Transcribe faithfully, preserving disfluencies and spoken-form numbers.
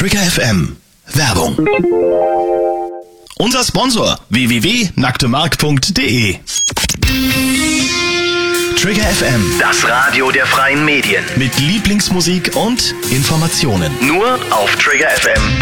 Trigger F M. Werbung. Unser Sponsor w w w punkt nacktemark punkt de. Trigger F M. Das Radio der freien Medien. Mit Lieblingsmusik und Informationen. Nur auf trigger f m